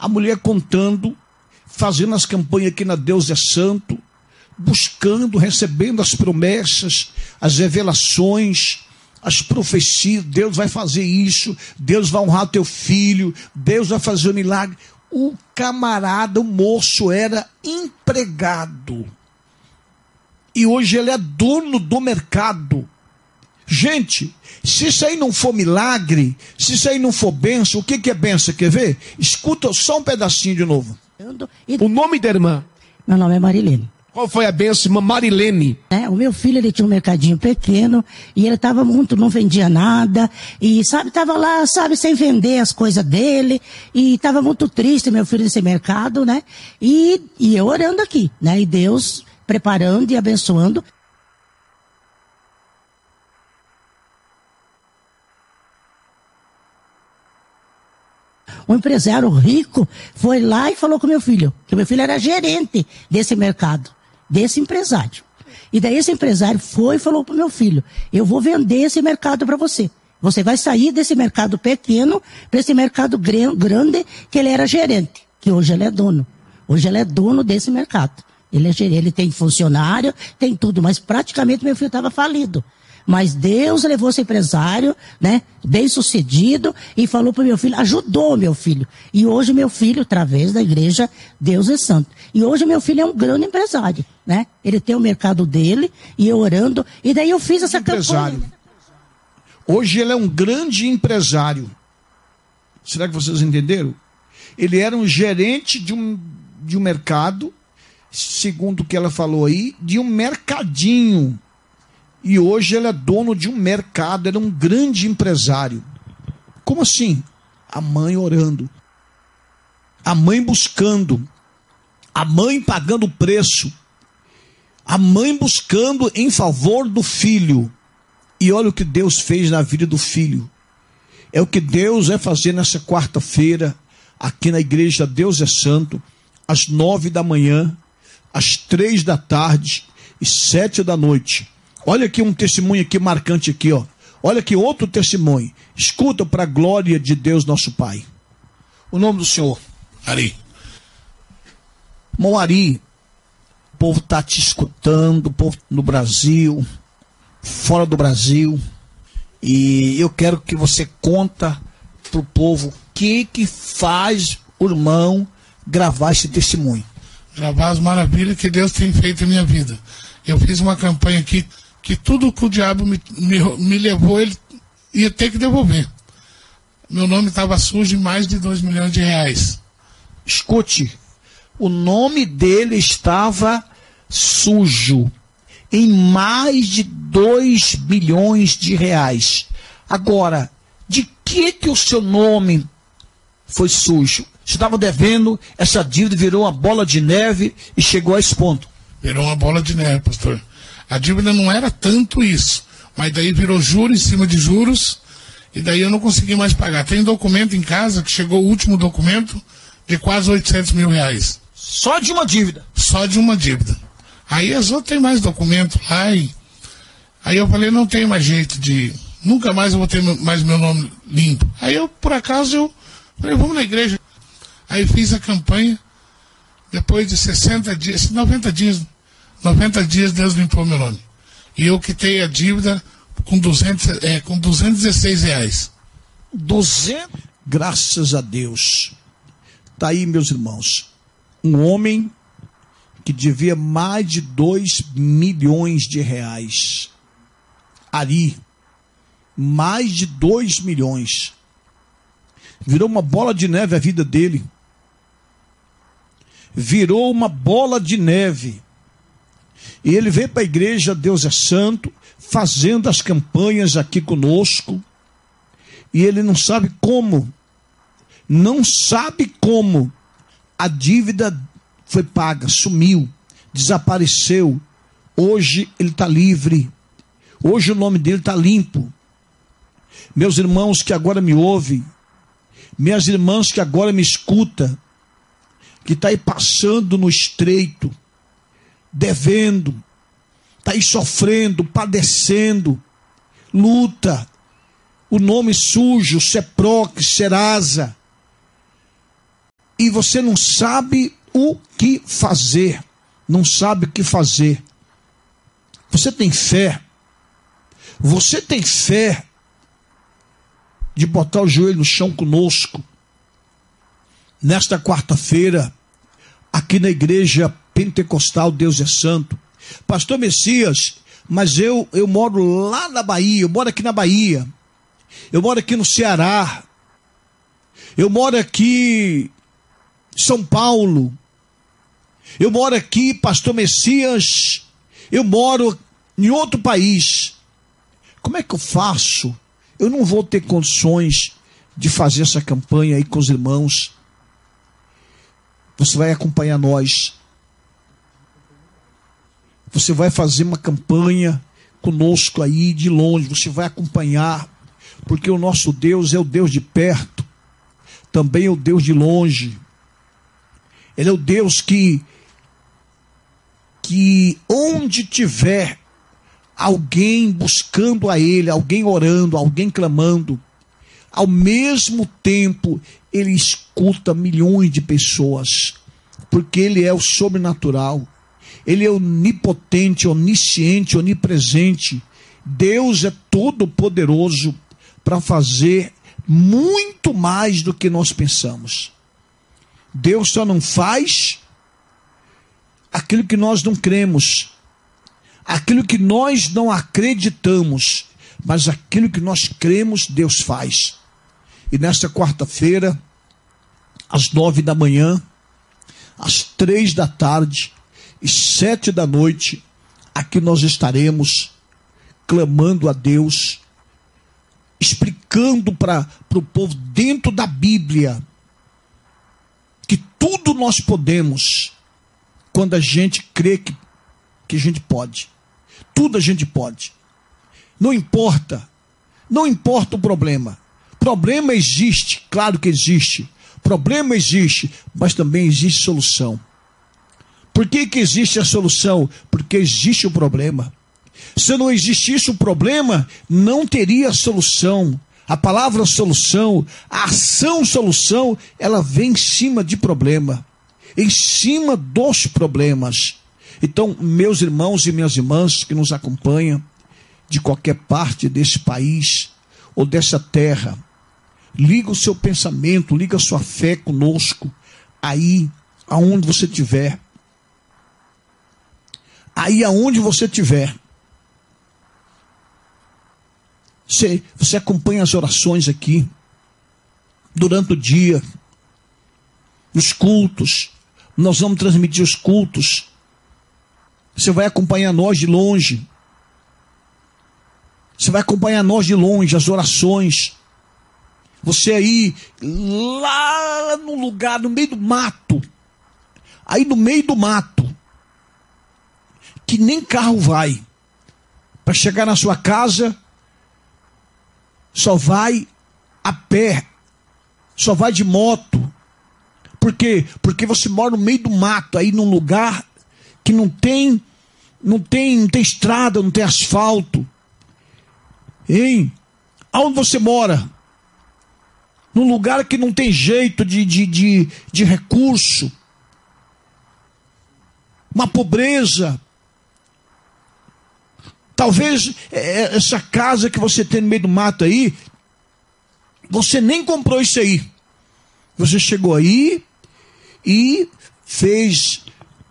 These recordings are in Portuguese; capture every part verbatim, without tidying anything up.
A mulher contando, fazendo as campanhas aqui na Deus é Santo, buscando, recebendo as promessas, as revelações, as profecias. Deus vai fazer isso, Deus vai honrar teu filho, Deus vai fazer um milagre. O camarada, o moço, era empregado. E hoje ele é dono do mercado. Gente, se isso aí não for milagre, se isso aí não for bênção, o que, que é bênção? Quer ver? Escuta só um pedacinho de novo. O nome da irmã? Meu nome é Marilene. Qual foi a bênção, irmã Marilene? É, o meu filho, ele tinha um mercadinho pequeno e ele estava muito, não vendia nada e, sabe, estava lá, sabe, sem vender as coisas dele e estava muito triste, meu filho, nesse mercado, né? E, e eu orando aqui, né? E Deus preparando e abençoando. Um empresário rico foi lá e falou com meu filho, que meu filho era gerente desse mercado, desse empresário. E daí esse empresário foi e falou para o meu filho, eu vou vender esse mercado para você. Você vai sair desse mercado pequeno para esse mercado grande que ele era gerente, que hoje ele é dono. Hoje ele é dono desse mercado. Ele é gerente, ele tem funcionário, tem tudo, mas praticamente meu filho estava falido. Mas Deus levou esse empresário, né, bem sucedido, e falou para o meu filho, ajudou meu filho. E hoje meu filho, através da igreja, Deus é Santo. E hoje meu filho é um grande empresário, né? Ele tem o mercado dele, e eu orando, e daí eu fiz essa empresário. campanha. Hoje ele é um grande empresário. Será que vocês entenderam? Ele era um gerente de um, de um mercado, segundo o que ela falou aí, de um mercadinho. E hoje ele é dono de um mercado, ele é um grande empresário. Como assim? A mãe orando, a mãe buscando, a mãe pagando o preço, a mãe buscando em favor do filho. E olha o que Deus fez na vida do filho. É o que Deus vai fazer nessa quarta-feira, aqui na igreja Deus é Santo, às nove da manhã, às três da tarde e sete da noite. Olha aqui um testemunho aqui marcante aqui, ó. Olha aqui outro testemunho. Escuta para a glória de Deus nosso Pai. O nome do senhor? Ari. Irmão Ari, o povo está te escutando, o povo no Brasil, fora do Brasil. E eu quero que você conta para o povo o que, que faz o irmão gravar esse testemunho. Gravar as maravilhas que Deus tem feito em minha vida. Eu fiz uma campanha aqui que tudo que o diabo me, me, me levou, ele ia ter que devolver. Meu nome estava sujo em mais de dois milhões de reais. Escute, o nome dele estava sujo em mais de dois milhões de reais. Agora, de que que o seu nome foi sujo? Você estava devendo, essa dívida virou uma bola de neve e chegou a esse ponto. Virou uma bola de neve, pastor. A dívida não era tanto isso, mas daí virou juros em cima de juros, e daí eu não consegui mais pagar. Tem documento em casa, que chegou o último documento, de quase oitocentos mil reais. Só de uma dívida? Só de uma dívida. Aí as outras têm mais documento lá, e aí eu falei, não tem mais jeito de... Nunca mais eu vou ter mais meu nome limpo. Aí eu, por acaso, eu falei, vamos na igreja. Aí fiz a campanha, depois de sessenta dias, noventa dias... noventa dias Deus limpou meu nome. E eu quitei a dívida com, duzentos, é, com duzentos e dezesseis reais. duzentos? Graças a Deus. Está aí, meus irmãos. Um homem que devia mais de dois milhões de reais. Ari, mais de dois milhões. Virou uma bola de neve a vida dele. Virou uma bola de neve. E ele veio para a igreja Deus é Santo, fazendo as campanhas aqui conosco. E ele não sabe como, não sabe como a dívida foi paga, sumiu, desapareceu. Hoje ele está livre. Hoje o nome dele está limpo. Meus irmãos que agora me ouvem, minhas irmãs que agora me escutam, que está aí passando no estreito, devendo, está aí sofrendo, padecendo, luta, o nome sujo, Seproc, Serasa, e você não sabe o que fazer. Não sabe o que fazer. Você tem fé? Você tem fé de botar o joelho no chão conosco nesta quarta-feira, aqui na igreja pentecostal Deus é Santo? Pastor Messias, mas eu, eu moro lá na Bahia, eu moro aqui na Bahia, eu moro aqui no Ceará, eu moro aqui em São Paulo, eu moro aqui, Pastor Messias, eu moro em outro país. Como é que eu faço? Eu não vou ter condições de fazer essa campanha aí com os irmãos. Você vai acompanhar nós. Você vai fazer uma campanha conosco aí de longe. Você vai acompanhar, porque o nosso Deus é o Deus de perto, também é o Deus de longe. Ele é o Deus que, que onde tiver alguém buscando a Ele, alguém orando, alguém clamando, ao mesmo tempo Ele escuta milhões de pessoas, porque Ele é o sobrenatural, Ele é onipotente, onisciente, onipresente. Deus é todo poderoso para fazer muito mais do que nós pensamos. Deus só não faz aquilo que nós não cremos, aquilo que nós não acreditamos, mas aquilo que nós cremos, Deus faz. E nesta quarta-feira, às nove da manhã, às três da tarde e sete da noite, aqui nós estaremos clamando a Deus, explicando para o povo dentro da Bíblia que tudo nós podemos quando a gente crê que, que a gente pode. Tudo a gente pode. Não importa. Não importa o problema. Problema existe, claro que existe. Problema existe, mas também existe solução. Por que que existe a solução? Porque existe o problema. Se não existisse o problema, não teria solução. A palavra solução, a ação solução, ela vem em cima de problema, em cima dos problemas. Então, meus irmãos e minhas irmãs que nos acompanham de qualquer parte desse país ou dessa terra, liga o seu pensamento, liga a sua fé conosco, aí aonde você estiver. Aí aonde você estiver. Você, você acompanha as orações aqui, durante o dia, os cultos. Nós vamos transmitir os cultos. Você vai acompanhar nós de longe. Você vai acompanhar nós de longe, as orações. Você aí, lá no lugar, no meio do mato. Aí no meio do mato. Que nem carro vai. Para chegar na sua casa, só vai a pé. Só vai de moto. Por quê? Porque você mora no meio do mato, aí num lugar que não tem, não tem, não tem estrada, não tem asfalto. Hein? Aonde você mora? Num lugar que não tem jeito de, de, de, de recurso. Uma pobreza. Talvez essa casa que você tem no meio do mato aí, você nem comprou isso aí. Você chegou aí e fez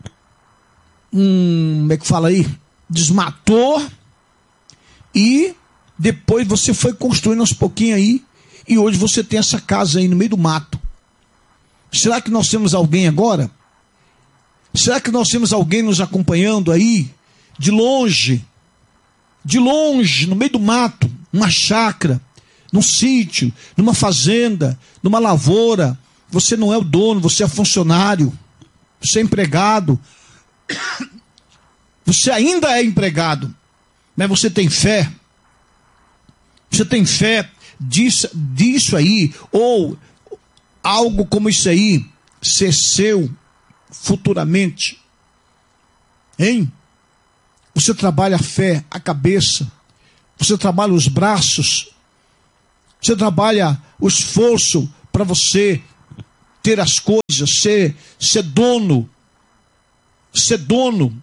um, como é que fala aí? Desmatou e depois você foi construindo aos pouquinhos aí e hoje você tem essa casa aí no meio do mato. Será que nós temos alguém agora? Será que nós temos alguém nos acompanhando aí de longe? De longe, no meio do mato, numa chácara, num sítio, numa fazenda, numa lavoura. Você não é o dono, você é funcionário, você é empregado. Você ainda é empregado, mas você tem fé. Você tem fé disso, disso aí, ou algo como isso aí, ser seu futuramente. Hein? Você trabalha a fé, a cabeça. Você trabalha os braços. Você trabalha o esforço para você ter as coisas, ser, ser dono, ser dono.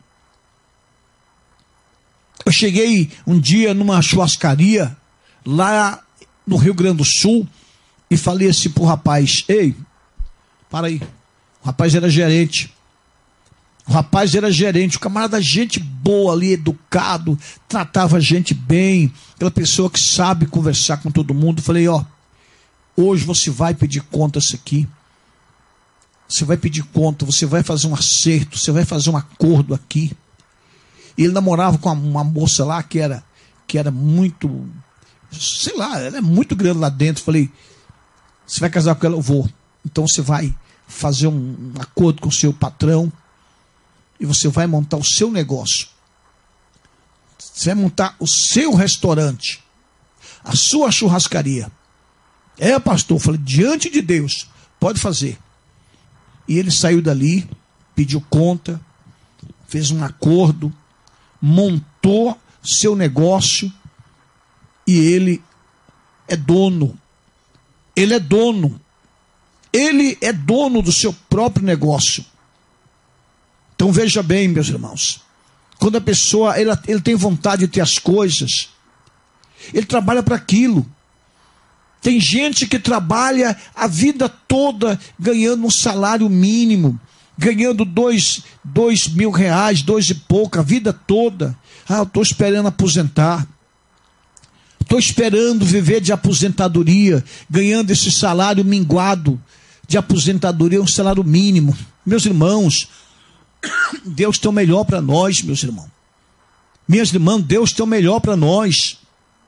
Eu cheguei um dia numa churrascaria, lá no Rio Grande do Sul, e falei assim pro rapaz: ei, para aí. O rapaz era gerente. O rapaz era gerente, o camarada, gente boa ali, educado, tratava a gente bem, aquela pessoa que sabe conversar com todo mundo. Falei: ó, hoje você vai pedir conta isso aqui. Você vai pedir conta, você vai fazer um acerto, você vai fazer um acordo aqui. E ele namorava com uma, uma moça lá que era, que era muito, sei lá, ela é muito grande lá dentro. Falei: você vai casar com ela? Eu vou. Então você vai fazer um, um acordo com o seu patrão e você vai montar o seu negócio. Você vai montar o seu restaurante, a sua churrascaria. É, pastor, eu falei: diante de Deus, pode fazer. E ele saiu dali, pediu conta, fez um acordo, montou seu negócio e ele é dono. Ele é dono. Ele é dono do seu próprio negócio. Então veja bem, meus irmãos, quando a pessoa ele, ele tem vontade de ter as coisas, ele trabalha para aquilo. Tem gente que trabalha a vida toda ganhando um salário mínimo, ganhando dois, dois mil reais, dois e pouco, a vida toda. Ah, eu estou esperando aposentar. Estou esperando viver de aposentadoria, ganhando esse salário minguado de aposentadoria, um salário mínimo. Meus irmãos, Deus tem o melhor para nós, meus irmãos. Minhas irmãs, Deus tem o melhor para nós.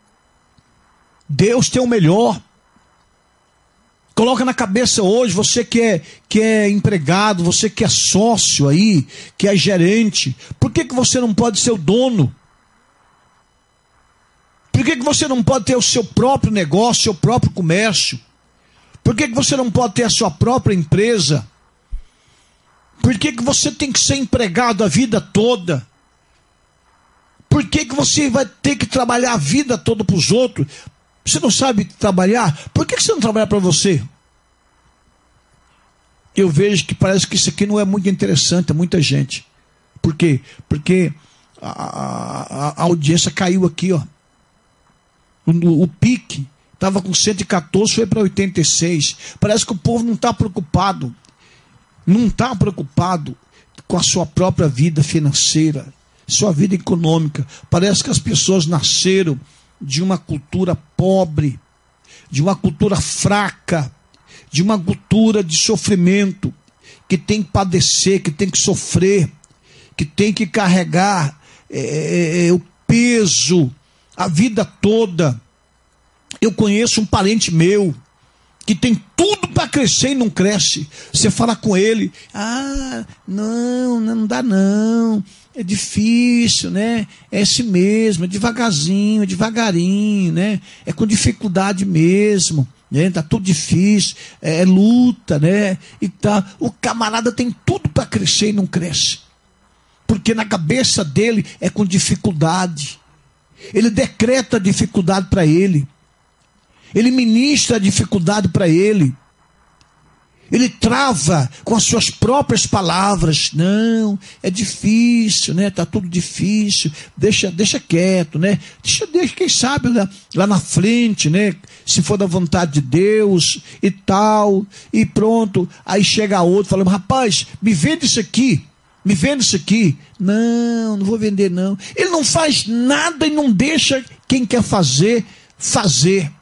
Deus tem o melhor. Coloca na cabeça hoje, você que é, que é empregado, você que é sócio aí, que é gerente, por que, que você não pode ser o dono? Por que, que você não pode ter o seu próprio negócio, seu próprio comércio? Por que, que você não pode ter a sua própria empresa? Por que, que você tem que ser empregado a vida toda? Por que, que você vai ter que trabalhar a vida toda para os outros? Você não sabe trabalhar? Por que, que você não trabalha para você? Eu vejo que parece que isso aqui não é muito interessante a muita gente. Por quê? Porque a, a, a audiência caiu aqui, ó. O, o pique estava com cento e quatorze, foi para oitenta e seis. Parece que o povo não está preocupado. Não está preocupado com a sua própria vida financeira, sua vida econômica. Parece que as pessoas nasceram de uma cultura pobre, de uma cultura fraca, de uma cultura de sofrimento, que tem que padecer, que tem que sofrer, que tem que carregar é, é, o peso a vida toda. Eu conheço um parente meu que tem tudo para crescer e não cresce. Você fala com ele: ah, não, não dá não, é difícil, né? É assim mesmo, é devagarzinho, é devagarinho, né? É com dificuldade mesmo, né? Tá tudo difícil, é, é luta, né? E tá, o camarada tem tudo para crescer e não cresce, porque na cabeça dele é com dificuldade. Ele decreta a dificuldade para ele. Ele ministra a dificuldade para ele. Ele trava com as suas próprias palavras. Não, é difícil, né? Tá tudo difícil. Deixa, deixa quieto, né? Deixa, deixa quem sabe lá, lá na frente, né? Se for da vontade de Deus e tal. E pronto. Aí chega outro falando: rapaz, me vende isso aqui. Me vende isso aqui. Não, não vou vender não. Ele não faz nada e não deixa quem quer fazer, fazer.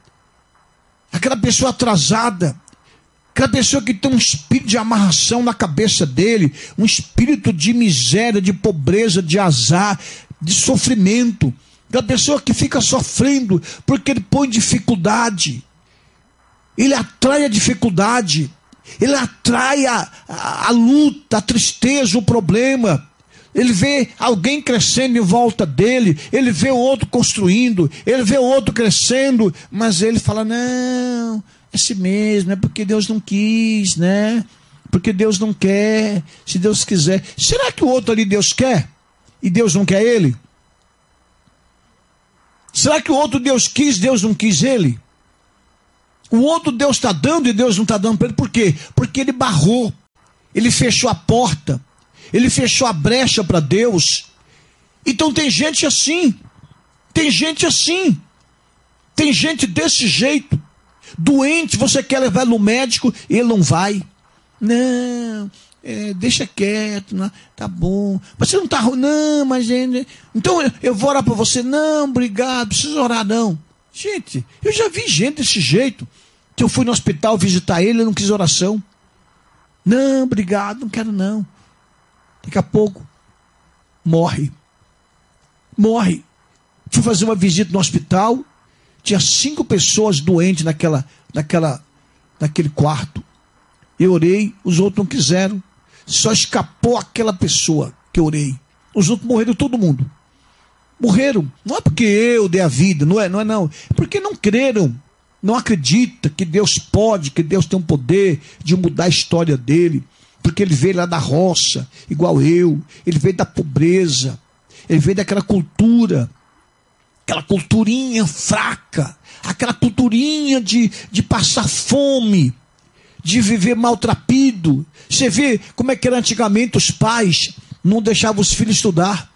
Aquela pessoa atrasada, aquela pessoa que tem um espírito de amarração na cabeça dele, um espírito de miséria, de pobreza, de azar, de sofrimento. Aquela pessoa que fica sofrendo porque ele põe dificuldade. Ele atrai a dificuldade. Ele atrai a, a, a luta, a tristeza, o problema. Ele vê alguém crescendo em volta dele, ele vê o outro construindo, ele vê o outro crescendo, mas ele fala: não, é assim mesmo, é porque Deus não quis, né? Porque Deus não quer, se Deus quiser. Será que o outro ali Deus quer e Deus não quer ele? Será que o outro Deus quis, Deus não quis ele? O outro Deus está dando e Deus não está dando para ele. Por quê? Porque ele barrou, ele fechou a porta, ele fechou a brecha para Deus. Então tem gente assim, tem gente assim, tem gente desse jeito, doente, você quer levar no médico, ele não vai. Não, é, deixa quieto, não, tá bom. Você não tá ruim, não, mas gente, então eu, eu vou orar para você. Não, obrigado, preciso orar não. Gente, eu já vi gente desse jeito, que eu fui no hospital visitar ele, ele não quis oração. Não, obrigado, não quero não. Daqui a pouco, morre. Morre. Fui fazer uma visita no hospital, tinha cinco pessoas doentes naquela, naquela, naquele quarto. Eu orei, os outros não quiseram. Só escapou aquela pessoa que eu orei. Os outros morreram, todo mundo. Morreram. Não é porque eu dei a vida, não é, não é não. É porque não creram. Não acredita que Deus pode, que Deus tem um poder de mudar a história dele. Porque ele veio lá da roça, igual eu. Ele veio da pobreza. Ele veio daquela cultura. Aquela culturinha fraca. Aquela culturinha de, de passar fome. De viver maltrapido. Você vê como é que era antigamente os pais não deixavam os filhos estudar.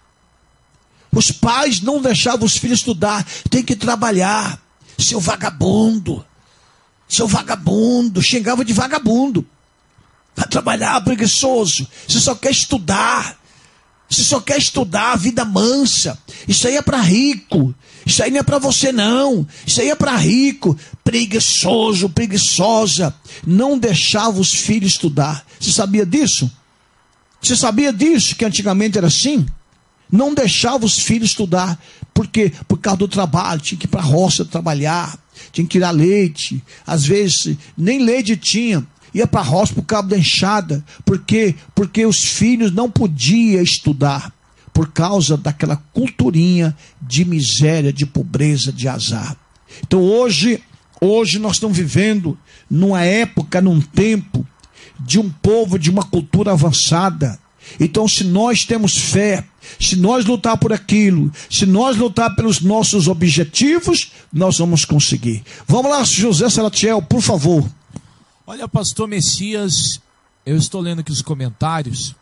Os pais não deixavam os filhos estudar. Tem que trabalhar. Seu vagabundo. Seu vagabundo. Xingava de vagabundo. Vai trabalhar, preguiçoso. Você só quer estudar. Você só quer estudar a vida mansa. Isso aí é para rico. Isso aí não é para você não. Isso aí é para rico. Preguiçoso, preguiçosa. Não deixava os filhos estudar. Você sabia disso? Você sabia disso? Que antigamente era assim? Não deixava os filhos estudar. Por quê? Por causa do trabalho. Tinha que ir para a roça trabalhar. Tinha que tirar leite. Às vezes nem leite tinha. Ia para a roça por causa da enxada. Por quê? Porque os filhos não podiam estudar. Por causa daquela culturinha de miséria, de pobreza, de azar. Então hoje, hoje nós estamos vivendo numa época, num tempo de um povo, de uma cultura avançada. Então se nós temos fé, se nós lutar por aquilo, se nós lutar pelos nossos objetivos, nós vamos conseguir. Vamos lá, José Salatiel, por favor. Olha, pastor Messias, eu estou lendo aqui os comentários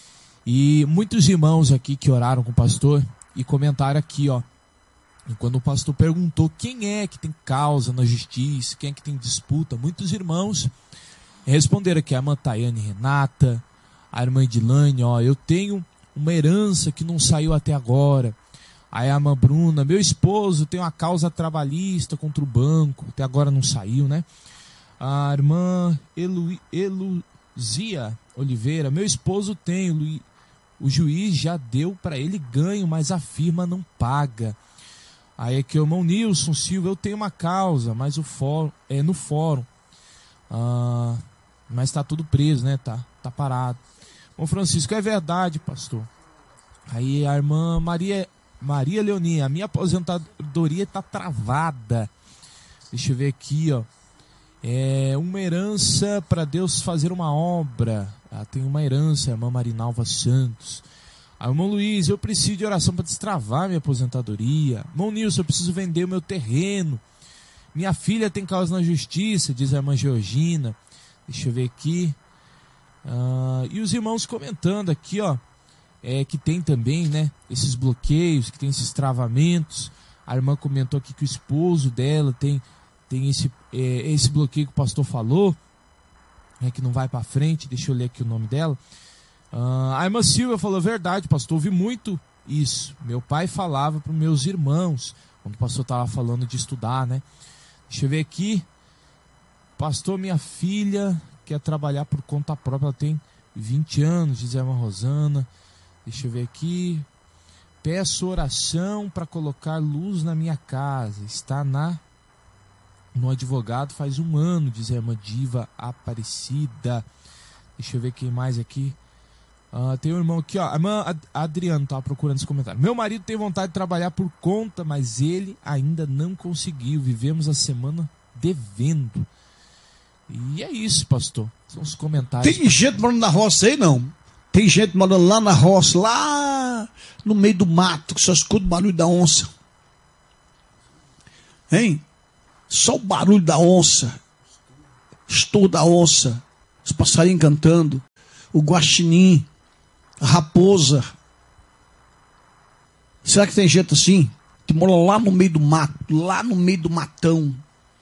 e muitos irmãos aqui que oraram com o pastor e comentaram aqui, ó, e quando o pastor perguntou quem é que tem causa na justiça, quem é que tem disputa, muitos irmãos responderam aqui, a irmã Tayane Renata, a irmã Edilane, ó, eu tenho uma herança que não saiu até agora. Aí a irmã Bruna, meu esposo tem uma causa trabalhista contra o banco, até agora não saiu, né? A irmã Elu, Eluzia Oliveira, meu esposo tem, o, o juiz já deu para ele ganho, mas a firma não paga. Aí aqui o irmão Nilson Silva, eu tenho uma causa, mas o fórum, é no fórum, ah, mas está tudo preso, né? Tá, tá parado. Bom, Francisco, é verdade, pastor. Aí a irmã Maria, Maria Leonia, a minha aposentadoria está travada. Deixa eu ver aqui, ó. É uma herança para Deus fazer uma obra. Ah, tem uma herança, a irmã Marinalva Santos. Aí o irmão Luiz, eu preciso de oração para destravar minha aposentadoria. Irmão Nilson, eu preciso vender o meu terreno. Minha filha tem causa na justiça, diz a irmã Georgina. Deixa eu ver aqui. Ah, e os irmãos comentando aqui, ó, é, que tem também, né, esses bloqueios, que tem esses travamentos. A irmã comentou aqui que o esposo dela tem, tem esse, é, esse bloqueio que o pastor falou, é, que não vai para frente. Deixa eu ler aqui o nome dela. Ah, a irmã Silvia falou, verdade, pastor, ouvi muito isso. Meu pai falava para os meus irmãos, quando o pastor estava falando de estudar, né? Deixa eu ver aqui. Pastor, minha filha quer trabalhar por conta própria, ela tem vinte anos, diz a irmã Rosana. Deixa eu ver aqui. Peço oração para colocar luz na minha casa. Está na no advogado faz um ano, diz a irmã Diva Aparecida. Deixa eu ver quem mais aqui. Uh, tem um irmão aqui, ó. A irmã Adriano estava procurando esse comentário. Meu marido tem vontade de trabalhar por conta, mas ele ainda não conseguiu. Vivemos a semana devendo. E é isso, pastor. São os comentários. Tem gente morando na roça aí, não? Tem gente morando lá na roça, lá no meio do mato, que só escuta o barulho da onça. Hein? Só o barulho da onça, estouro da onça, os passarinhos cantando, o guaxinim, a raposa. Será que tem gente assim, que mora lá no meio do mato, lá no meio do matão,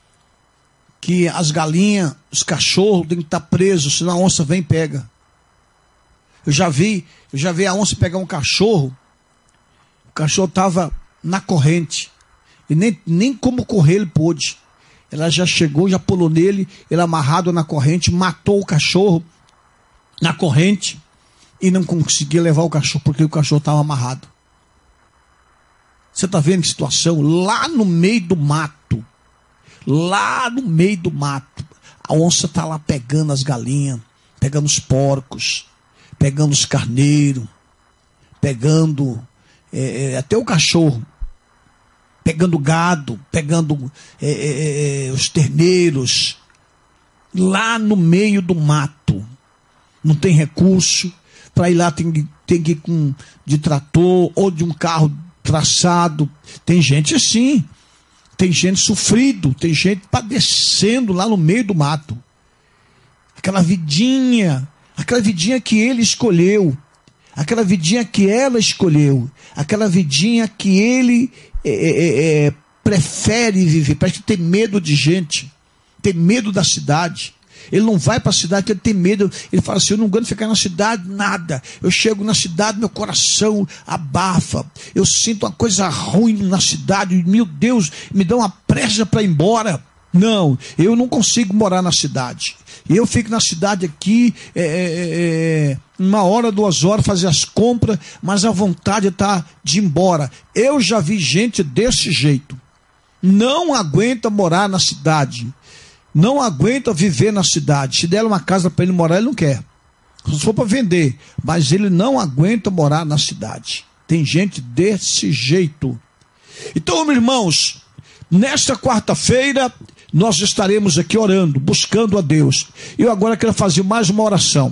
que as galinhas, os cachorros têm que estar presos, senão a onça vem e pega? Eu já vi, eu já vi a onça pegar um cachorro, o cachorro estava na corrente, e nem, nem como correr ele pôde. Ela já chegou, já pulou nele, ele amarrado na corrente, matou o cachorro na corrente, e não conseguia levar o cachorro, porque o cachorro estava amarrado. Você está vendo que situação? Lá no meio do mato, lá no meio do mato, a onça está lá pegando as galinhas, pegando os porcos, pegando os carneiros, pegando é, até o cachorro, pegando gado, pegando é, é, os terneiros, lá no meio do mato. Não tem recurso, para ir lá tem, tem que ir com, de trator ou de um carro traçado. Tem gente assim, tem gente sofrido, tem gente padecendo lá no meio do mato. Aquela vidinha, aquela vidinha que ele escolheu, aquela vidinha que ela escolheu, aquela vidinha que ele é, é, é, prefere viver. Parece que tem medo de gente, tem medo da cidade. Ele não vai para a cidade porque ele tem medo. Ele fala assim: eu não aguento ficar na cidade, nada. Eu chego na cidade, meu coração abafa. Eu sinto uma coisa ruim na cidade. Meu Deus, me dá uma pressa para ir embora. Não, eu não consigo morar na cidade. Eu fico na cidade aqui, é, é, é, uma hora, duas horas, fazer as compras, mas a vontade está de ir embora. Eu já vi gente desse jeito. Não aguenta morar na cidade. Não aguenta viver na cidade. Se der uma casa para ele morar, ele não quer. Se for para vender, mas ele não aguenta morar na cidade. Tem gente desse jeito. Então, meus irmãos, nesta quarta-feira nós estaremos aqui orando, buscando a Deus. Eu agora quero fazer mais uma oração.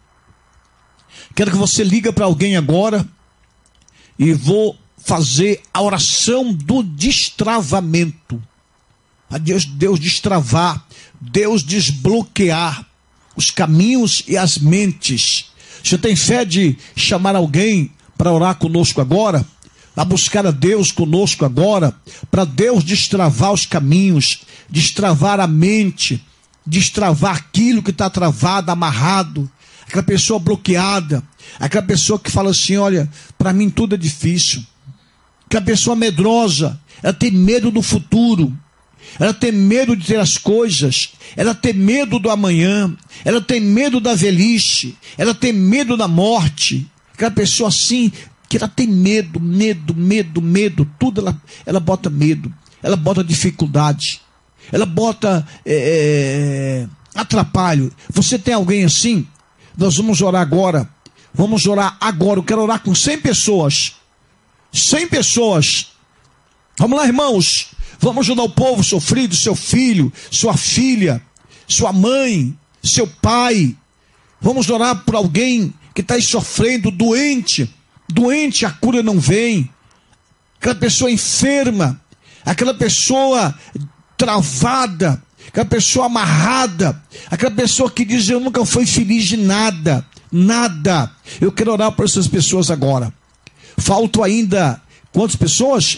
Quero que você liga para alguém agora e vou fazer a oração do destravamento. A Deus, Deus destravar, Deus desbloquear os caminhos e as mentes. Você tem fé de chamar alguém para orar conosco agora? A buscar a Deus conosco agora? Para Deus destravar os caminhos, destravar a mente, destravar aquilo que está travado, amarrado. Aquela pessoa bloqueada, aquela pessoa que fala assim: olha, para mim tudo é difícil. Aquela pessoa medrosa, ela tem medo do futuro. Ela tem medo de ter as coisas, ela tem medo do amanhã, ela tem medo da velhice, ela tem medo da morte. Aquela pessoa assim, que ela tem medo, medo, medo, medo, tudo ela, ela bota medo, ela bota dificuldade, ela bota é, atrapalho. Você tem alguém assim? Nós vamos orar agora, vamos orar agora. Eu quero orar com cem pessoas, cem pessoas. Vamos lá, irmãos. Vamos ajudar o povo sofrido, seu filho, sua filha, sua mãe, seu pai. Vamos orar por alguém que está aí sofrendo, doente. Doente, a cura não vem. Aquela pessoa enferma, aquela pessoa travada, aquela pessoa amarrada, aquela pessoa que diz: eu nunca fui feliz de nada, nada. Eu quero orar por essas pessoas agora. Faltam ainda quantas pessoas?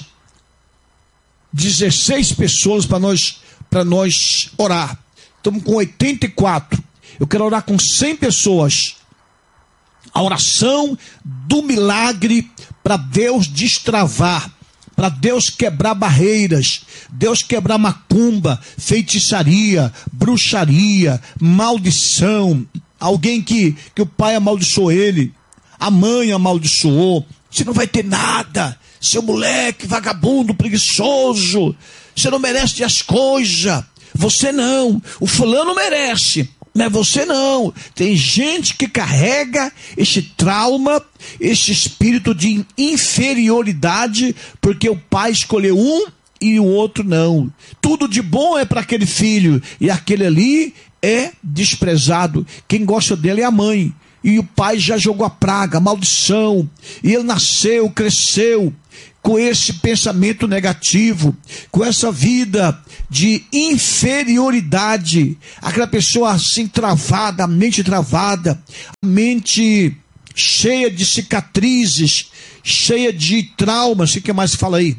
dezesseis pessoas para nós, para nós orar. Estamos com oitenta e quatro. Eu quero orar com cem pessoas. A oração do milagre para Deus destravar, para Deus quebrar barreiras, Deus quebrar macumba, feitiçaria, bruxaria, maldição. Alguém que, que o pai amaldiçoou ele, a mãe amaldiçoou. Você não vai ter nada. Seu moleque, vagabundo, preguiçoso, você não merece as coisas. Você não, o fulano merece, mas você não. Tem gente que carrega esse trauma, esse espírito de inferioridade, porque o pai escolheu um e o outro não. Tudo de bom é para aquele filho, e aquele ali é desprezado. Quem gosta dele é a mãe. E o pai já jogou a praga, a maldição. E ele nasceu, cresceu com esse pensamento negativo, com essa vida de inferioridade, aquela pessoa assim travada, a mente travada, a mente cheia de cicatrizes, cheia de traumas, o que mais fala aí?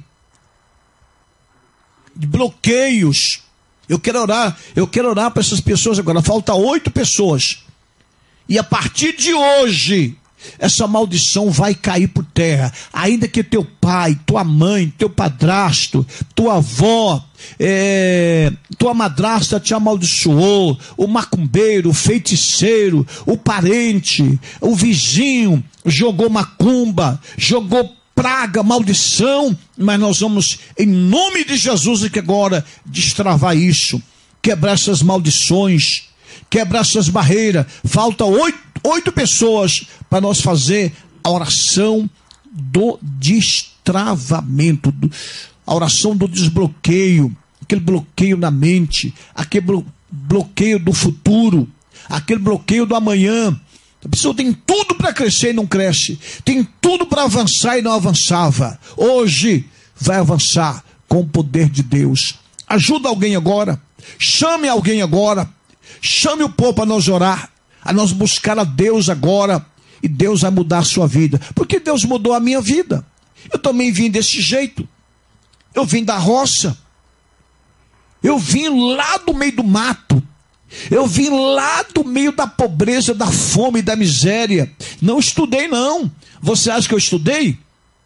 De bloqueios. Eu quero orar, eu quero orar para essas pessoas agora. Falta oito pessoas. E a partir de hoje, essa maldição vai cair por terra. Ainda que teu pai, tua mãe, teu padrasto, tua avó, é, tua madrasta te amaldiçoou, o macumbeiro, o feiticeiro, o parente, o vizinho jogou macumba, jogou praga, maldição, mas nós vamos, em nome de Jesus, aqui agora, destravar isso, quebrar essas maldições, quebrar essas barreiras. Falta oito, oito pessoas para nós fazer a oração do destravamento, do, a oração do desbloqueio, aquele bloqueio na mente, aquele blo, bloqueio do futuro, aquele bloqueio do amanhã. A pessoa tem tudo para crescer e não cresce, tem tudo para avançar e não avançava. Hoje vai avançar com o poder de Deus. Ajuda alguém agora, chame alguém agora, chame o povo para nós orar, a nós buscar a Deus agora, e Deus vai mudar a sua vida, porque Deus mudou a minha vida. Eu também vim desse jeito, eu vim da roça, eu vim lá do meio do mato, eu vim lá do meio da pobreza, da fome e da miséria. Não estudei não. Você acha que eu estudei?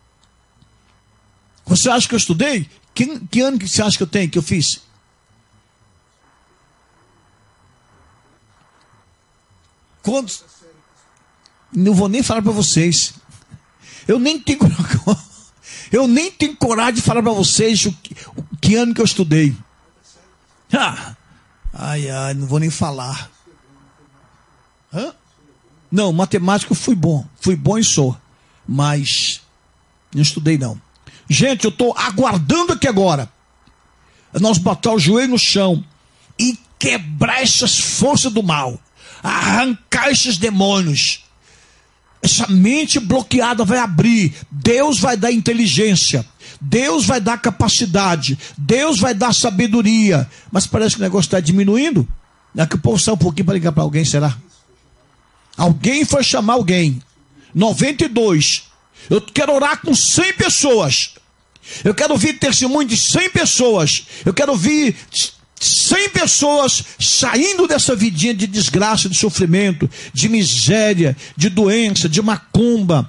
Você acha que eu estudei? Que, que ano que você acha que eu tenho, que eu fiz? Quantos? Não vou nem falar para vocês. Eu nem tenho eu nem tenho coragem de falar para vocês o que, o que ano que eu estudei. Ah, ai, ai, não vou nem falar. Hã? Não, matemática eu fui bom. Fui bom e sou. Mas não estudei não. Gente, eu estou aguardando aqui agora nós botar o joelho no chão e quebrar essas forças do mal. Arrancar esses demônios. Essa mente bloqueada vai abrir. Deus vai dar inteligência. Deus vai dar capacidade. Deus vai dar sabedoria. Mas parece que o negócio está diminuindo. Daqui a pouco sai um pouquinho para ligar para alguém, será? Alguém foi chamar alguém. noventa e dois. Eu quero orar com cem pessoas. Eu quero ouvir testemunho de cem pessoas. Eu quero ouvir cem pessoas saindo dessa vidinha de desgraça, de sofrimento, de miséria, de doença, de macumba,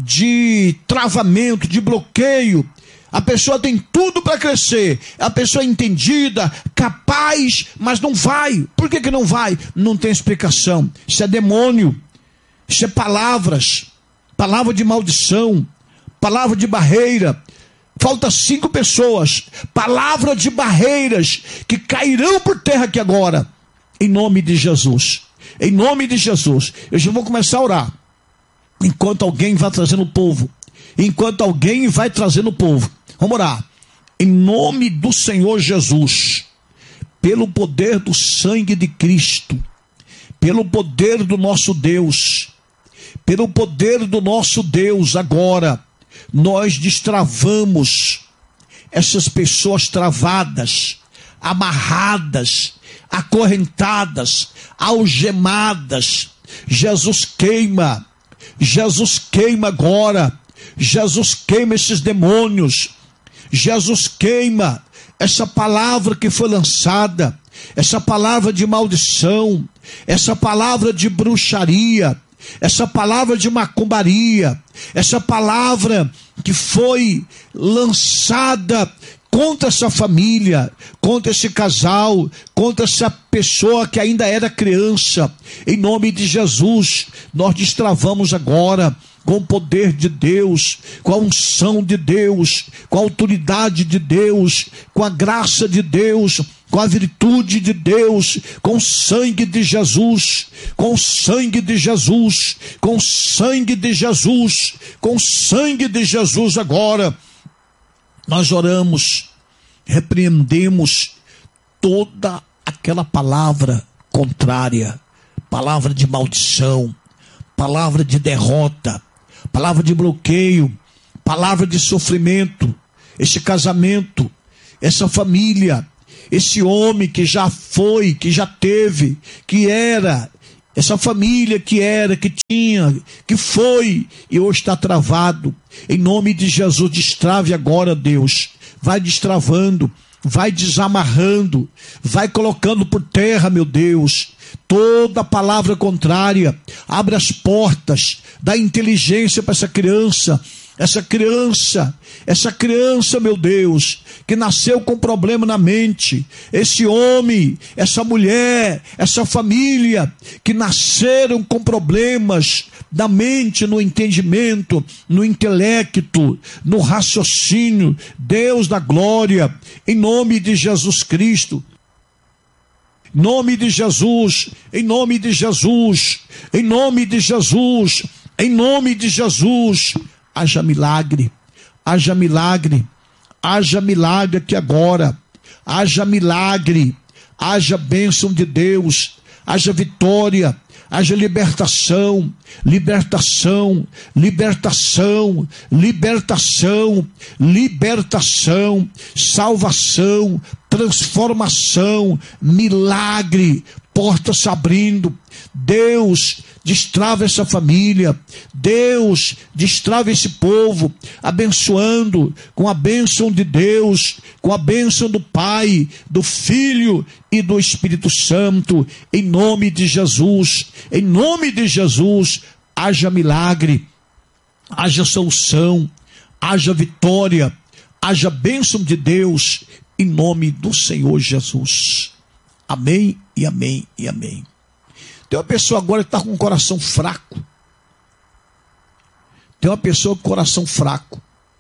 de travamento, de bloqueio. A pessoa tem tudo para crescer. A pessoa é entendida, capaz, mas não vai. Por que que não vai? Não tem explicação. Isso é demônio. Isso é palavras. Palavra de maldição. Palavra de barreira. Falta cinco pessoas. Palavra de barreiras que cairão por terra aqui agora. Em nome de Jesus. Em nome de Jesus. Eu já vou começar a orar. Enquanto alguém vai trazendo o povo. Enquanto alguém vai trazendo o povo. Vamos orar. Em nome do Senhor Jesus. Pelo poder do sangue de Cristo. Pelo poder do nosso Deus. Pelo poder do nosso Deus agora. Nós destravamos essas pessoas travadas, amarradas, acorrentadas, algemadas. Jesus queima, Jesus queima agora, Jesus queima esses demônios, Jesus queima essa palavra que foi lançada, essa palavra de maldição, essa palavra de bruxaria, essa palavra de macumbaria, essa palavra que foi lançada contra essa família, contra esse casal, contra essa pessoa que ainda era criança. Em nome de Jesus, nós destravamos agora com o poder de Deus, com a unção de Deus, com a autoridade de Deus, com a graça de Deus, com a virtude de Deus, com o sangue de Jesus, com o sangue de Jesus, com o sangue de Jesus, com o sangue de Jesus agora. Nós oramos, repreendemos toda aquela palavra contrária, palavra de maldição, palavra de derrota, palavra de bloqueio, palavra de sofrimento, esse casamento, essa família, esse homem que já foi, que já teve, que era, essa família que era, que tinha, que foi e hoje está travado. Em nome de Jesus, destrave agora, Deus. Vai destravando, vai desamarrando, vai colocando por terra, meu Deus, toda palavra contrária. Abre as portas, dá inteligência para essa criança, essa criança, essa criança, meu Deus, que nasceu com problema na mente, esse homem, essa mulher, essa família, que nasceram com problemas na mente, no entendimento, no intelecto, no raciocínio. Deus da glória, em nome de Jesus Cristo, em nome de Jesus, em nome de Jesus, em nome de Jesus, em nome de Jesus, haja milagre, haja milagre, haja milagre aqui agora, haja milagre, haja bênção de Deus, haja vitória, haja libertação, libertação, libertação, libertação, libertação, salvação, transformação, milagre, portas se abrindo. Deus, destrava essa família. Deus, destrava esse povo, abençoando com a bênção de Deus, com a bênção do Pai, do Filho e do Espírito Santo, em nome de Jesus. Em nome de Jesus, haja milagre, haja solução, haja vitória, haja bênção de Deus, em nome do Senhor Jesus. Amém e amém e amém. Tem uma pessoa agora que está com o coração fraco. Tem uma pessoa com o coração fraco.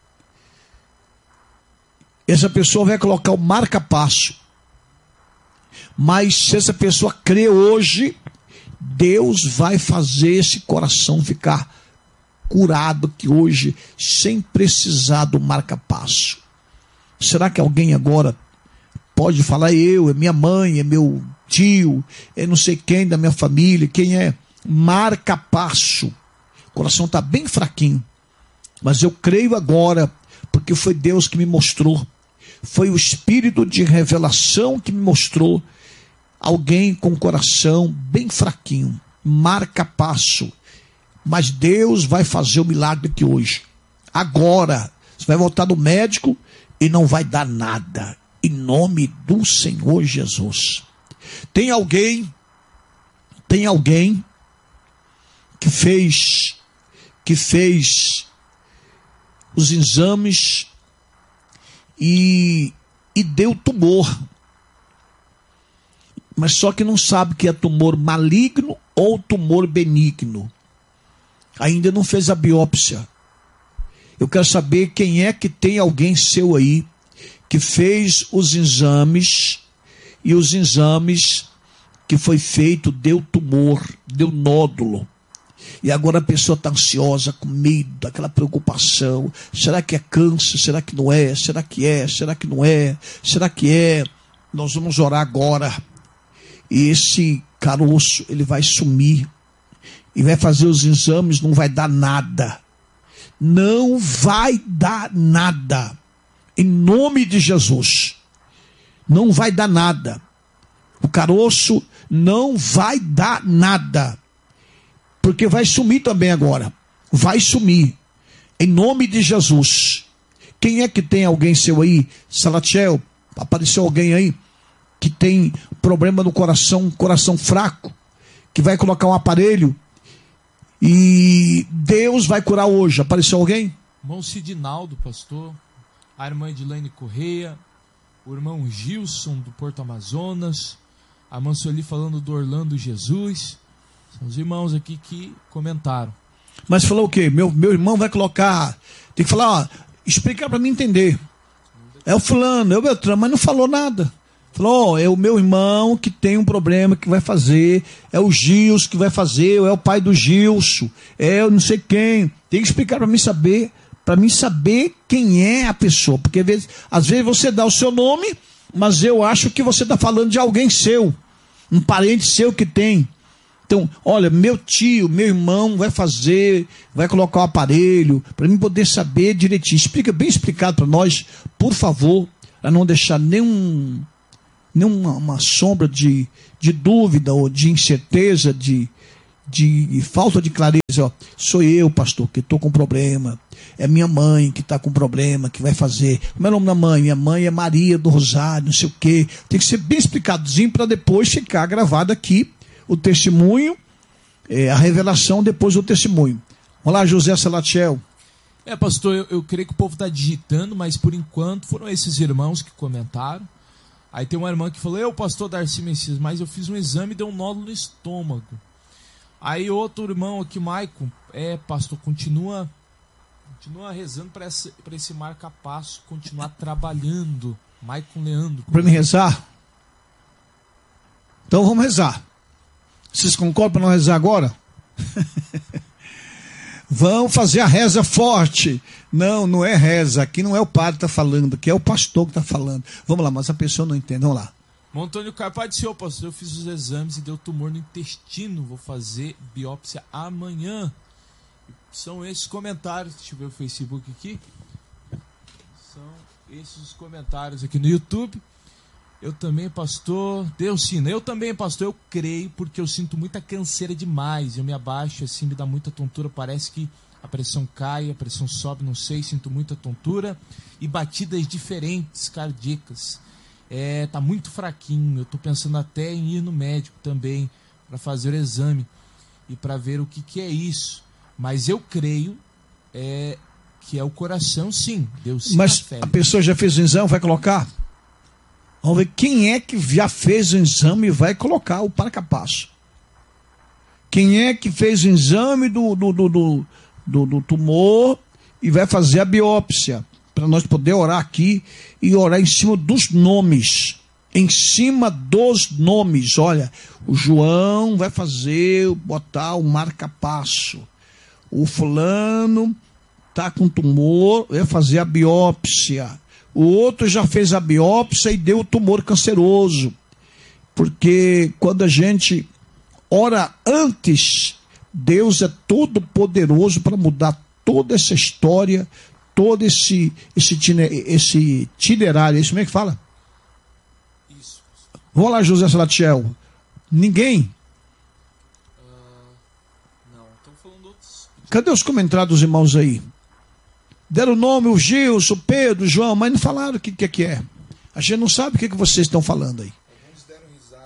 Essa pessoa vai colocar o marca-passo. Mas se essa pessoa crê hoje, Deus vai fazer esse coração ficar curado aqui hoje, sem precisar do marca-passo. Será que alguém agora pode falar? Eu, é minha mãe, é meu tio, é não sei quem da minha família, quem é? Marca-passo. O coração está bem fraquinho, mas eu creio agora, porque foi Deus que me mostrou, foi o Espírito de revelação que me mostrou alguém com o coração bem fraquinho, marca-passo. Mas Deus vai fazer o milagre aqui hoje. Agora, você vai voltar no médico e não vai dar nada, em nome do Senhor Jesus. Tem alguém, tem alguém que fez, que fez os exames e, e deu tumor, mas só que não sabe que é tumor maligno ou tumor benigno. Ainda não fez a biópsia. Eu quero saber quem é que tem alguém seu aí que fez os exames e os exames que foi feito deu tumor, deu nódulo. E agora a pessoa está ansiosa, com medo, aquela preocupação. Será que é câncer? Será que não é? Será que é? Será que não é? Será que é? Nós vamos orar agora. E esse caroço, ele vai sumir. E vai fazer os exames, não vai dar nada. Não vai dar nada. Em nome de Jesus. Não vai dar nada. O caroço não vai dar nada. Porque vai sumir também agora. Vai sumir. Em nome de Jesus. Quem é que tem alguém seu aí? Salatiel, apareceu alguém aí que tem problema no coração, coração fraco, que vai colocar um aparelho e Deus vai curar hoje. Apareceu alguém? Irmão Sidinaldo, pastor. A irmã Edilene Correia. O irmão Gilson, do Porto Amazonas. A irmã Sueli falando do Orlando Jesus. São os irmãos aqui que comentaram. Mas falou o quê? Meu, meu irmão vai colocar... Tem que falar, ó, explicar para mim entender. É o fulano, é o Beltrano, mas não falou nada. Falou, ó, é o meu irmão que tem um problema que vai fazer. É o Gilson que vai fazer. É o pai do Gilson. É eu não sei quem. Tem que explicar para mim saber... Para mim saber quem é a pessoa. Porque às vezes, às vezes você dá o seu nome, mas eu acho que você está falando de alguém seu. Um parente seu que tem. Então, olha, meu tio, meu irmão vai fazer, vai colocar o aparelho, para mim poder saber direitinho. Explica bem explicado para nós, por favor, para não deixar nenhum, nenhuma uma sombra de, de dúvida ou de incerteza, de, de falta de clareza. Ó, sou eu, pastor, que estou com problema. É minha mãe que está com problema, que vai fazer. Como é o nome da mãe? Minha mãe é Maria do Rosário, não sei o quê. Tem que ser bem explicadozinho para depois ficar gravado aqui o testemunho, é, a revelação, depois o testemunho. Olá, José Salatiel. É, pastor, eu, eu creio que o povo está digitando, mas por enquanto foram esses irmãos que comentaram. Aí tem uma irmã que falou, eu, pastor Darcy Messias, mas eu fiz um exame e deu um nódulo no estômago. Aí outro irmão aqui, Maicon, é, pastor, continua, continua rezando para esse, para esse marca-passo continuar trabalhando. Maicon Leandro. Para me rezar? Então vamos rezar. Vocês concordam para não rezar agora? Vão fazer a reza forte. Não, não é reza. Aqui não é o padre que está falando, aqui é o pastor que está falando. Vamos lá, mas a pessoa não entende. Vamos lá. Antônio Carvalho disse, ô pastor, eu fiz os exames e deu tumor no intestino. Vou fazer biópsia amanhã. São esses comentários. Deixa eu ver o Facebook aqui. São esses os comentários aqui no YouTube. Eu também, pastor, Deus sim, eu também, pastor, eu creio, porque eu sinto muita canseira demais, eu me abaixo, assim, me dá muita tontura, parece que a pressão cai, a pressão sobe, não sei, sinto muita tontura, e batidas diferentes, cardíacas, é, tá muito fraquinho, eu tô pensando até em ir no médico também, para fazer o exame, e para ver o que que é isso, mas eu creio, é, que é o coração, sim, Deus sim. Mas a pessoa já fez o exame, vai colocar? Vamos ver quem é que já fez o exame e vai colocar o marca-passo. Quem é que fez o exame do, do, do, do, do, do tumor e vai fazer a biópsia. Para nós poder orar aqui e orar em cima dos nomes. Em cima dos nomes. Olha, o João vai fazer, botar o marca-passo. O fulano está com tumor, vai fazer a biópsia. O outro já fez a biópsia e deu o tumor canceroso. Porque quando a gente ora antes, Deus é todo poderoso para mudar toda essa história, todo esse, esse, esse itinerário. Isso como é que fala? Isso. Vamos lá, José Salatiel. Ninguém? Uh, não, estão falando outros. Cadê os comentários dos irmãos aí? Deram o nome, o Gilson, o Pedro, o João, mas não falaram o que, que, que é. A gente não sabe o que, que vocês estão falando aí. Alguns deram risada.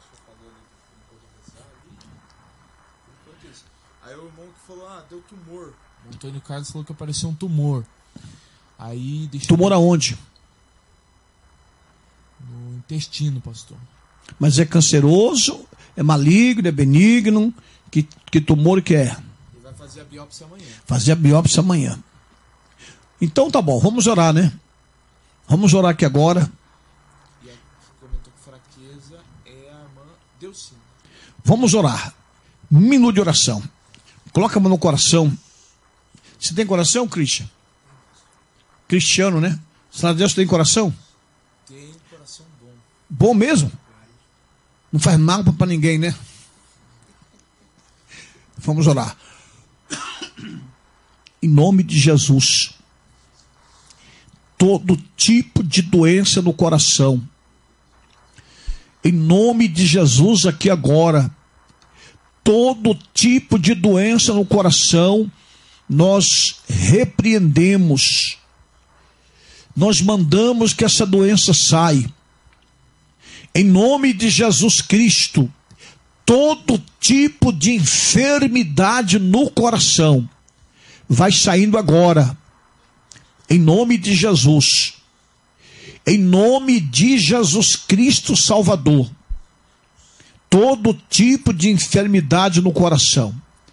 Aí o irmão que falou, ah, deu tumor. O Antônio Carlos falou que apareceu um tumor. Aí deixa Tumor eu... aonde? No intestino, pastor. Mas é canceroso, é maligno, é benigno? Que, que tumor que é? Ele vai fazer a biópsia amanhã. Fazer a biópsia amanhã. Então tá bom, vamos orar, né? Vamos orar aqui agora. E a que comentou com fraqueza é a irmã Delcina. Vamos orar. Um minuto de oração. Coloca a mão no coração. Você tem coração, Christian? Cristiano, né? Senhor Deus tem coração? Tem coração bom. Bom mesmo? Não faz mal para ninguém, né? Vamos orar. Em nome de Jesus. Todo tipo de doença no coração. Em nome de Jesus aqui agora. Todo tipo de doença no coração, nós repreendemos. Nós mandamos que essa doença saia. Em nome de Jesus Cristo, todo tipo de enfermidade no coração vai saindo agora. Em nome de Jesus. Em nome de Jesus Cristo Salvador. Todo tipo de enfermidade no coração.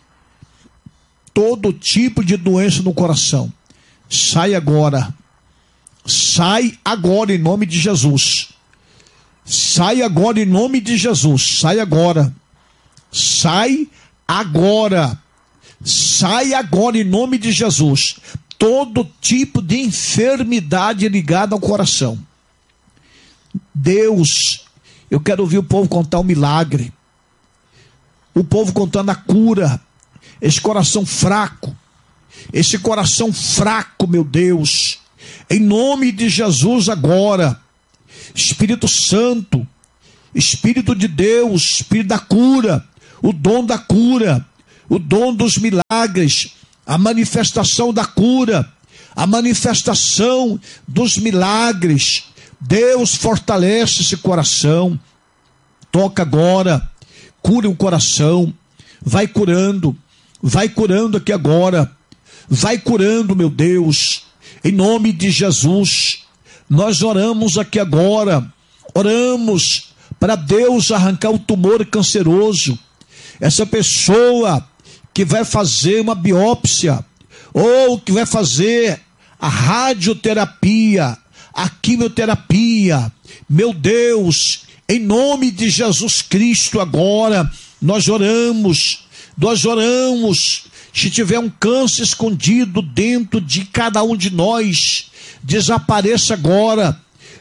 Todo tipo de doença no coração. Sai agora. Sai agora em nome de Jesus. Sai agora em nome de Jesus. Sai agora. Sai agora. Sai agora em nome de Jesus. Todo tipo de enfermidade ligada ao coração. Deus, eu quero ouvir o povo contar um milagre. o povo contando a cura. Esse coração fraco, esse coração fraco, meu Deus, em nome de Jesus agora, Espírito Santo, Espírito de Deus, Espírito da cura, o dom da cura, o dom dos milagres, a manifestação da cura, a manifestação dos milagres. Deus fortalece esse coração, toca agora, cura o coração, vai curando, vai curando aqui agora, vai curando, meu Deus, em nome de Jesus. Nós oramos aqui agora, oramos para Deus arrancar o tumor canceroso. Essa pessoa que vai fazer uma biópsia, ou que vai fazer a radioterapia, a quimioterapia, meu Deus, em nome de Jesus Cristo agora, nós oramos, nós oramos, se tiver um câncer escondido dentro de cada um de nós, desapareça agora,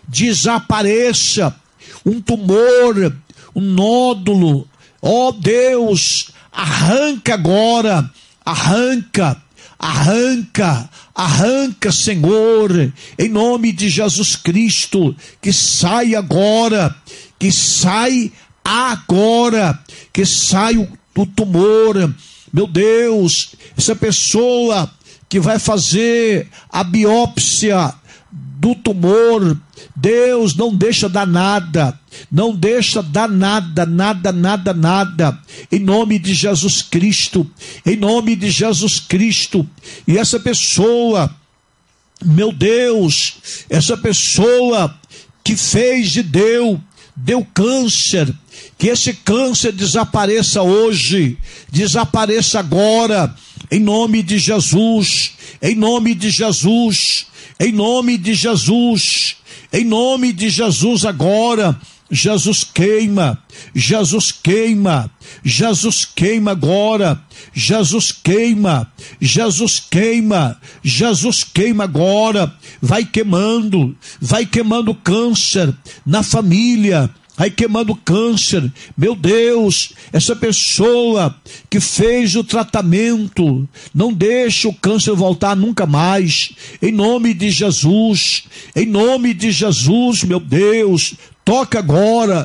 desapareça, um tumor, um nódulo, ó Deus, arranca agora, arranca, arranca, arranca, Senhor, em nome de Jesus Cristo, que sai agora, que sai agora, que sai o, o tumor, meu Deus, essa pessoa que vai fazer a biópsia do tumor, Deus, não deixa dar nada, não deixa dar nada, nada, nada, nada, em nome de Jesus Cristo, em nome de Jesus Cristo. E essa pessoa, meu Deus, essa pessoa que fez e deu, deu câncer, que esse câncer desapareça hoje, desapareça agora, em nome de Jesus, em nome de Jesus, em nome de Jesus, em nome de Jesus agora. Jesus queima, Jesus queima, Jesus queima agora, Jesus queima, Jesus queima, Jesus queima agora, vai queimando, vai queimando câncer na família, vai queimando câncer, meu Deus, essa pessoa que fez o tratamento, não deixa o câncer voltar nunca mais, em nome de Jesus, em nome de Jesus, meu Deus, toca agora,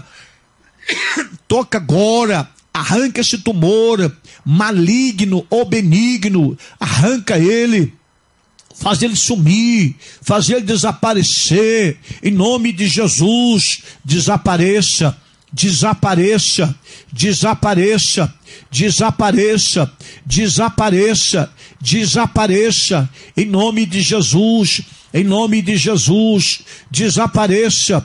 toca agora, arranca esse tumor, maligno ou benigno, arranca ele, faz ele sumir, faz ele desaparecer, em nome de Jesus, desapareça, desapareça, desapareça, desapareça, desapareça, desapareça, em nome de Jesus, em nome de Jesus, desapareça,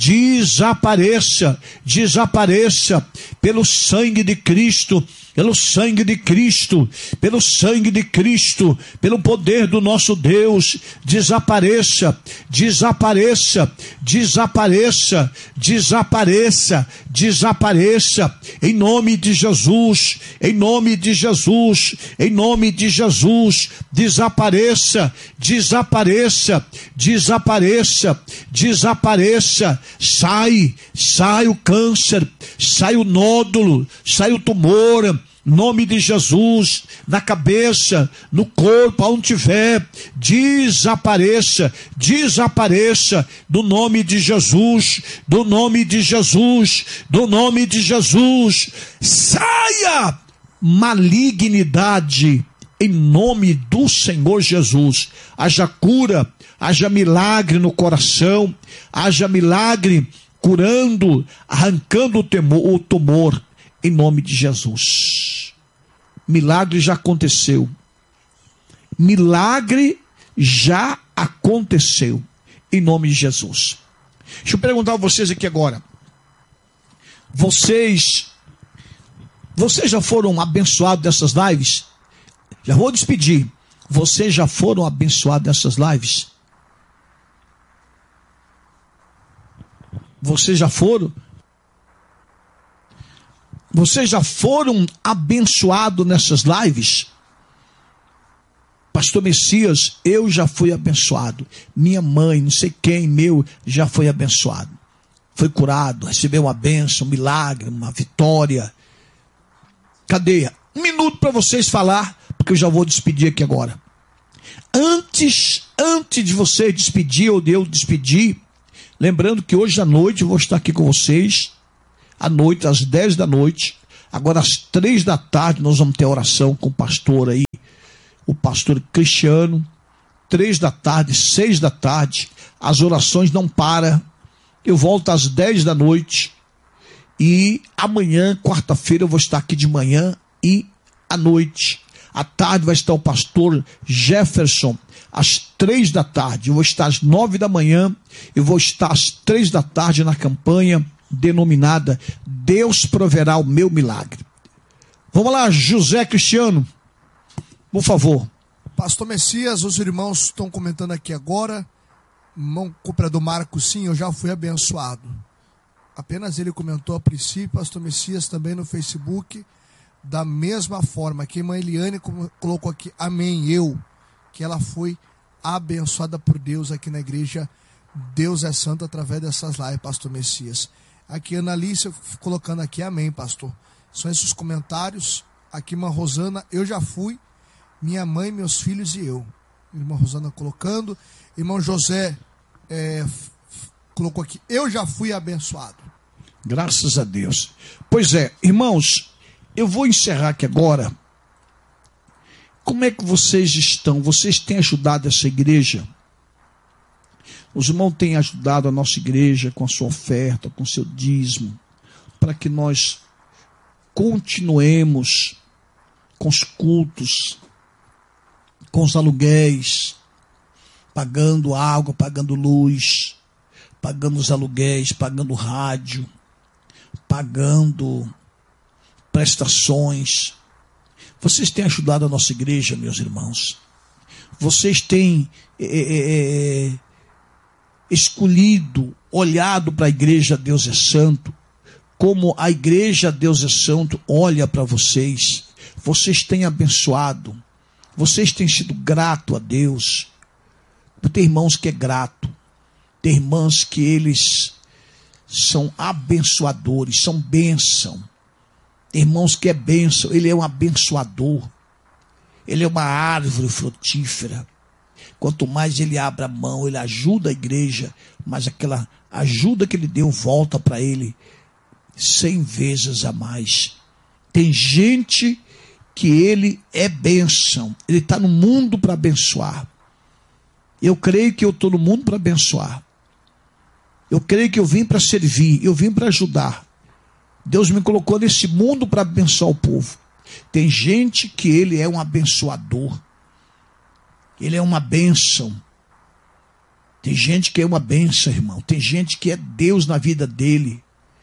desapareça, desapareça, pelo sangue de Cristo, pelo sangue de Cristo, pelo sangue de Cristo, pelo poder do nosso Deus, desapareça, desapareça, desapareça, desapareça, desapareça, em nome de Jesus, em nome de Jesus, em nome de Jesus, desapareça, desapareça, desapareça, desapareça, sai, sai o câncer, sai o nódulo, sai o tumor, nome de Jesus, na cabeça, no corpo, aonde tiver, desapareça, desapareça, do nome de Jesus, do nome de Jesus, do nome de Jesus, saia malignidade, em nome do Senhor Jesus, haja cura, haja milagre no coração, haja milagre curando, arrancando o, temor, o tumor, em nome de Jesus. Milagre já aconteceu. Milagre já aconteceu. Em nome de Jesus. Deixa eu perguntar a vocês aqui agora. Vocês, vocês já foram abençoados dessas lives? Já vou despedir. Vocês já foram abençoados dessas lives? Vocês já foram? Vocês já foram abençoados nessas lives? Pastor Messias, eu já fui abençoado. Minha mãe, não sei quem, meu, já foi abençoado. Foi curado, recebeu uma bênção, um milagre, uma vitória. Cadê? Um minuto para vocês falar, porque eu já vou despedir aqui agora. Antes, antes de vocês despedir ou de eu despedir, lembrando que hoje à noite eu vou estar aqui com vocês, à noite, às dez da noite. Agora às três da tarde nós vamos ter oração com o pastor aí, o pastor Cristiano. Três da tarde, seis da tarde, as orações não param. Eu volto às dez da noite. E amanhã, quarta-feira, eu vou estar aqui de manhã e à noite. À tarde vai estar o pastor Jefferson, às três da tarde. Eu vou estar às nove da manhã. Eu vou estar às três da tarde na campanha denominada Deus Proverá o Meu Milagre. Vamos lá, José Cristiano, por favor. Pastor Messias, os irmãos estão comentando aqui agora. Irmão cooperador Marcos, sim, eu já fui abençoado. Apenas ele comentou a princípio, pastor Messias também no Facebook, da mesma forma que a irmã Eliane colocou aqui, amém, eu, que ela foi abençoada por Deus aqui na igreja Deus é Santo através dessas lives, pastor Messias. Aqui a Analícia colocando aqui, amém, pastor. São esses comentários. Aqui irmã Rosana, eu já fui, minha mãe, meus filhos e eu. Irmã Rosana colocando. Irmão José é, colocou aqui, eu já fui abençoado. Graças a Deus. Pois é, irmãos, eu vou encerrar aqui agora. Como é que vocês estão? Vocês têm ajudado essa igreja? Os irmãos têm ajudado a nossa igreja com a sua oferta, com o seu dízimo, para que nós continuemos com os cultos, com os aluguéis, pagando água, pagando luz, pagando os aluguéis, pagando rádio, pagando prestações. Vocês têm ajudado a nossa igreja, meus irmãos. Vocês têm é, é, é, escolhido, olhado para a igreja Deus é Santo, como a igreja Deus é Santo olha para vocês. Vocês têm abençoado, vocês têm sido grato a Deus. Tem irmãos que é grato, tem irmãos que eles são abençoadores, são bênção. Tem irmãos que é bênção, ele é um abençoador, ele é uma árvore frutífera. Quanto mais ele abre a mão, ele ajuda a igreja, mas aquela ajuda que ele deu volta para ele cem vezes a mais. Tem gente que ele é bênção, ele está no mundo para abençoar. Eu creio que eu estou no mundo para abençoar. Eu creio que eu vim para servir, eu vim para ajudar. Deus me colocou nesse mundo para abençoar o povo. Tem gente que ele é um abençoador. Ele é uma bênção. Tem gente que é uma bênção, irmão. Tem gente que é Deus na vida dele.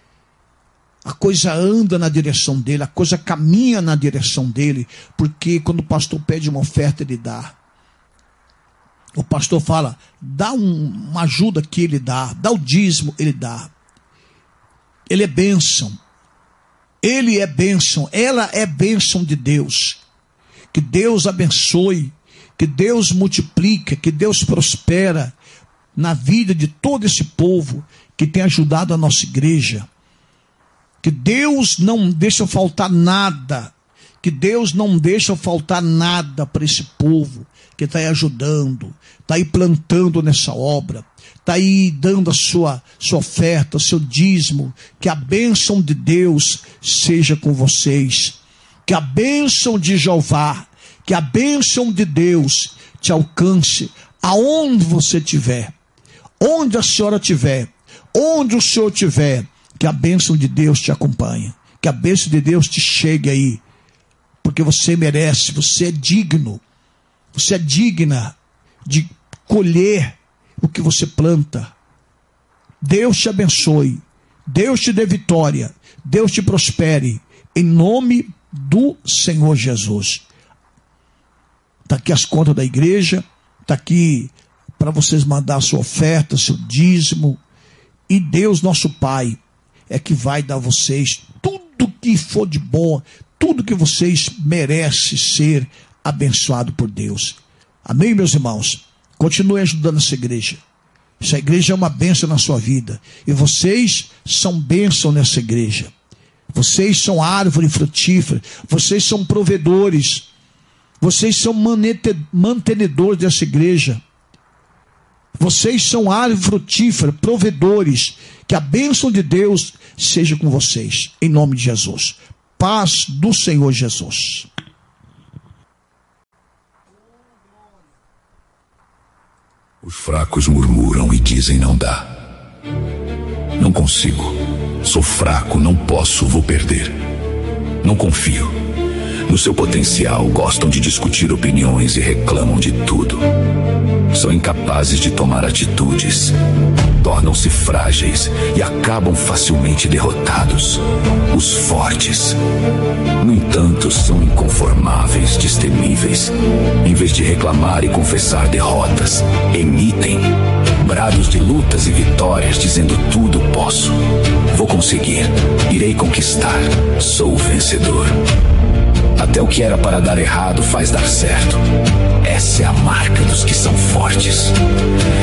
A coisa anda na direção dele, a coisa caminha na direção dele, porque quando o pastor pede uma oferta, ele dá. O pastor fala, dá um, uma ajuda que ele dá, dá o dízimo, ele dá. Ele é bênção. Ele é bênção, ela é bênção de Deus. Que Deus abençoe, que Deus multiplique, que Deus prospera na vida de todo esse povo que tem ajudado a nossa igreja. Que Deus não deixa faltar nada, que Deus não deixa faltar nada para esse povo que está aí ajudando, está aí plantando nessa obra, está aí dando a sua, sua oferta, seu dízimo. Que a bênção de Deus seja com vocês, que a bênção de Jeová, que a bênção de Deus te alcance aonde você estiver, onde a senhora estiver, onde o senhor estiver, que a bênção de Deus te acompanhe, que a bênção de Deus te chegue aí, porque você merece, você é digno, você é digna de colher o que você planta. Deus te abençoe, Deus te dê vitória, Deus te prospere, em nome do Senhor Jesus. Está aqui as contas da igreja, está aqui para vocês mandar a sua oferta, seu dízimo, e Deus nosso Pai é que vai dar a vocês tudo que for de bom, tudo que vocês merecem ser abençoado por Deus. Amém, meus irmãos? Continue ajudando essa igreja. Essa igreja é uma bênção na sua vida. E vocês são bênção nessa igreja. Vocês são árvore frutífera. Vocês são provedores. Vocês são mantenedores dessa igreja. Vocês são árvore frutífera, provedores. Que a bênção de Deus seja com vocês. Em nome de Jesus. Paz do Senhor Jesus. Os fracos murmuram e dizem não dá. Não consigo. Sou fraco, não posso, vou perder. Não confio. No seu potencial, gostam de discutir opiniões e reclamam de tudo. São incapazes de tomar atitudes. Tornam-se frágeis e acabam facilmente derrotados. Os fortes, no entanto, são inconformáveis, destemíveis. Em vez de reclamar e confessar derrotas, emitem brados de lutas e vitórias, dizendo tudo posso. Vou conseguir, irei conquistar, sou o vencedor. Até o que era para dar errado faz dar certo. Essa é a marca dos que são fortes.